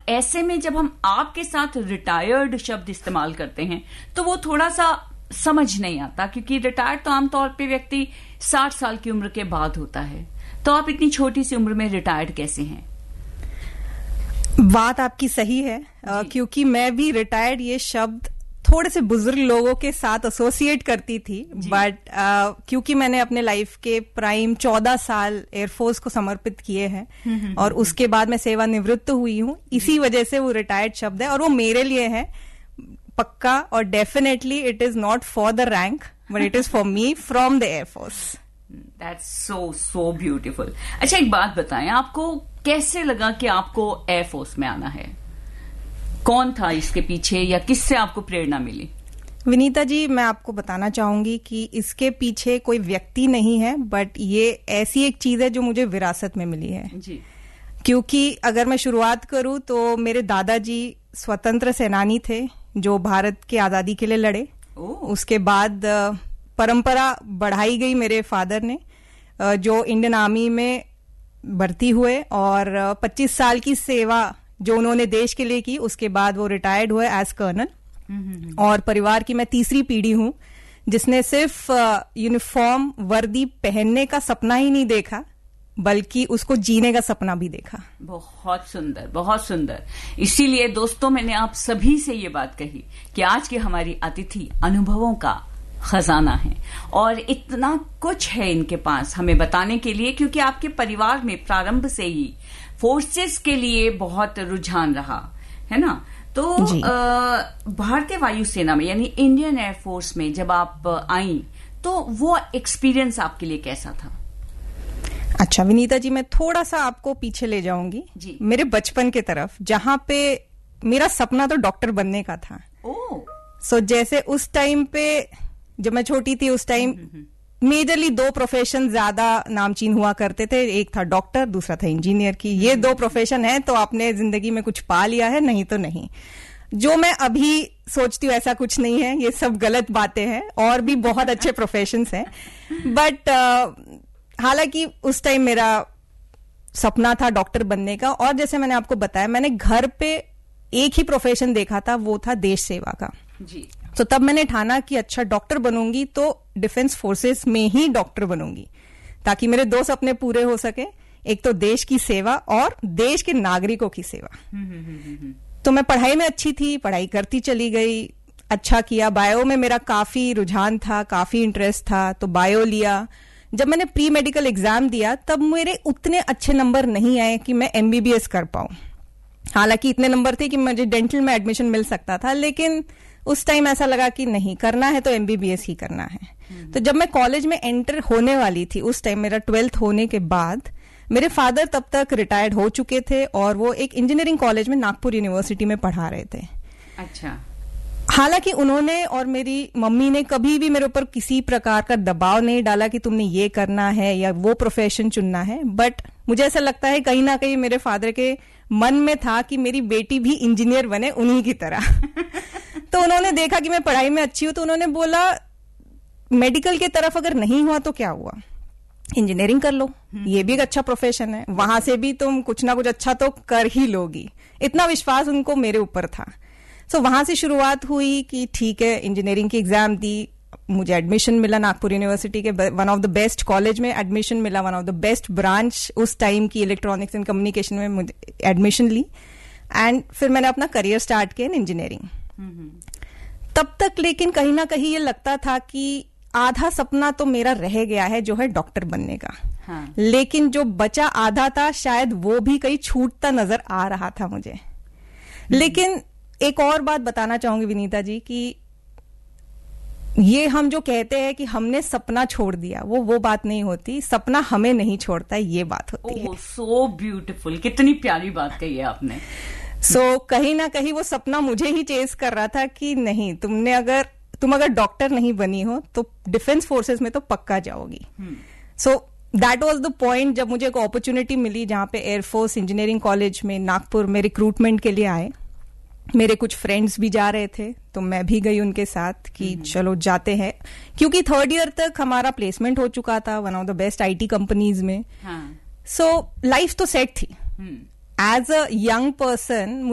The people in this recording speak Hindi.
ऐसे में जब हम आपके साथ रिटायर्ड शब्द इस्तेमाल करते हैं तो वो थोड़ा सा समझ नहीं आता, क्योंकि रिटायर्ड तो आमतौर पे व्यक्ति 60 साल की उम्र के बाद होता है। तो आप इतनी छोटी सी उम्र में रिटायर्ड कैसे हैं? बात आपकी सही है, क्योंकि मैं भी रिटायर्ड ये शब्द थोड़े से बुजुर्ग लोगों के साथ एसोसिएट करती थी, बट क्योंकि मैंने अपने लाइफ के प्राइम 14 साल एयरफोर्स को समर्पित किए हैं और उसके बाद मैं सेवानिवृत्त हुई हूँ, इसी वजह से वो रिटायर्ड शब्द है और वो मेरे लिए है पक्का। और definitely it is not for the rank but it is for me from the air force. That's so beautiful. अच्छा, एक बात बताएं, आपको कैसे लगा कि आपको एयरफोर्स में आना है? कौन था इसके पीछे या किससे आपको प्रेरणा मिली? विनीता जी, मैं आपको बताना चाहूंगी कि इसके पीछे कोई व्यक्ति नहीं है, बट ये ऐसी एक चीज है जो मुझे विरासत में मिली है जी। क्योंकि अगर मैं शुरुआत करूं तो मेरे दादाजी स्वतंत्र सेनानी थे जो भारत की आजादी के लिए लड़े। उसके बाद परंपरा बढ़ाई गई मेरे फादर ने, जो इंडियन आर्मी में भर्ती हुए और 25 साल की सेवा जो उन्होंने देश के लिए की, उसके बाद वो रिटायर्ड हुए एज कर्नल। और परिवार की मैं तीसरी पीढ़ी हूं जिसने सिर्फ यूनिफॉर्म वर्दी पहनने का सपना ही नहीं देखा बल्कि उसको जीने का सपना भी देखा। बहुत सुंदर, बहुत सुंदर। इसीलिए दोस्तों, मैंने आप सभी से ये बात कही कि आज की हमारी अतिथि अनुभवों का खजाना है और इतना कुछ है इनके पास हमें बताने के लिए, क्योंकि आपके परिवार में प्रारंभ से ही फोर्सेस के लिए बहुत रुझान रहा है ना। तो भारतीय वायुसेना में यानी इंडियन एयरफोर्स में जब आप आई तो वो एक्सपीरियंस आपके लिए कैसा था? अच्छा विनीता जी, मैं थोड़ा सा आपको पीछे ले जाऊंगी जी, मेरे बचपन के तरफ, जहां पे मेरा सपना तो डॉक्टर बनने का था। सो जैसे उस टाइम पे जब मैं छोटी थी, उस टाइम मेजरली 2 प्रोफेशन ज्यादा नामचीन हुआ करते थे, एक था डॉक्टर, दूसरा था इंजीनियर की। ये 2 प्रोफेशन है तो आपने जिंदगी में कुछ पा लिया है, नहीं तो नहीं। जो मैं अभी सोचती हूँ ऐसा कुछ नहीं है, ये सब गलत बातें हैं और भी बहुत अच्छे प्रोफेशंस हैं। बट हालांकि उस टाइम मेरा सपना था डॉक्टर बनने का, और जैसे मैंने आपको बताया, मैंने घर पे एक ही प्रोफेशन देखा था, वो था देश सेवा का जी। तो तब मैंने ठाना कि अच्छा डॉक्टर बनूंगी तो डिफेंस फोर्सेस में ही डॉक्टर बनूंगी, ताकि मेरे 2 सपने पूरे हो सके, एक तो देश की सेवा और देश के नागरिकों की सेवा। तो मैं पढ़ाई में अच्छी थी, पढ़ाई करती चली गई, अच्छा किया। बायो में मेरा काफी रुझान था, काफी इंटरेस्ट था, तो बायो लिया। जब मैंने प्री मेडिकल एग्जाम दिया तब मेरे उतने अच्छे नंबर नहीं आए कि मैं MBBS कर पाऊं। हालांकि इतने नंबर थे कि मुझे डेंटल में एडमिशन मिल सकता था, लेकिन उस टाइम ऐसा लगा कि नहीं, करना है तो MBBS ही करना है। तो जब मैं कॉलेज में एंटर होने वाली थी, उस टाइम मेरा 12th होने के बाद, मेरे फादर तब तक रिटायर्ड हो चुके थे और वो एक इंजीनियरिंग कॉलेज में नागपुर यूनिवर्सिटी में पढ़ा रहे थे। अच्छा। हालांकि उन्होंने और मेरी मम्मी ने कभी भी मेरे ऊपर किसी प्रकार का दबाव नहीं डाला कि तुमने ये करना है या वो प्रोफेशन चुनना है, बट मुझे ऐसा लगता है कहीं ना कहीं मेरे फादर के मन में था कि मेरी बेटी भी इंजीनियर बने उन्हीं की तरह। तो उन्होंने देखा कि मैं पढ़ाई में अच्छी हूं, तो उन्होंने बोला मेडिकल की तरफ अगर नहीं हुआ तो क्या हुआ, इंजीनियरिंग कर लो, ये भी एक अच्छा प्रोफेशन है, वहां से भी तुम कुछ ना कुछ अच्छा तो कर ही लोगी। इतना विश्वास उनको मेरे ऊपर था। सो वहां से शुरुआत हुई कि ठीक है, इंजीनियरिंग की एग्जाम दी, मुझे एडमिशन मिला नागपुर यूनिवर्सिटी के one of the best college में एडमिशन मिला, one of the best branch उस टाइम की इलेक्ट्रॉनिक्स एंड कम्युनिकेशन में मुझे एडमिशन ली, एंड फिर मैंने अपना करियर स्टार्ट किया इन इंजीनियरिंग। तब तक लेकिन कहीं ना कहीं ये लगता था कि आधा सपना तो मेरा रह गया है जो है डॉक्टर बनने का। हाँ। लेकिन जो बचा आधा था शायद वो भी कहीं छूटता नजर आ रहा था मुझे। लेकिन एक और बात बताना चाहूंगी विनीता जी कि ये हम जो कहते हैं कि हमने सपना छोड़ दिया, वो बात नहीं होती, सपना हमें नहीं छोड़ता, ये बात होती है। सो ब्यूटीफुल, कितनी प्यारी बात कही है आपने। कहीं ना कहीं वो सपना मुझे ही चेस कर रहा था कि नहीं, तुम अगर डॉक्टर नहीं बनी हो तो डिफेंस फोर्सेस में तो पक्का जाओगी। दैट वाज द पॉइंट जब मुझे एक अपॉर्चुनिटी मिली जहां पे एयरफोर्स इंजीनियरिंग कॉलेज में नागपुर में रिक्रूटमेंट के लिए आए। मेरे कुछ फ्रेंड्स भी जा रहे थे तो मैं भी गई उनके साथ कि चलो जाते हैं, क्योंकि 3rd ईयर तक हमारा प्लेसमेंट हो चुका था one of the best IT companies में। लाइफ तो सेट थी। As a young person